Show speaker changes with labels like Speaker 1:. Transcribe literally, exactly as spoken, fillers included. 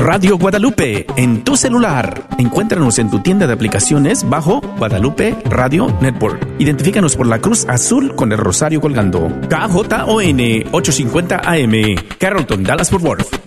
Speaker 1: Radio Guadalupe en tu celular. Encuéntranos en tu tienda de aplicaciones bajo Guadalupe Radio Network. Identifícanos por la cruz azul con el rosario colgando. K J O N ochocientos cincuenta A M, Carrollton, Dallas Fort Worth.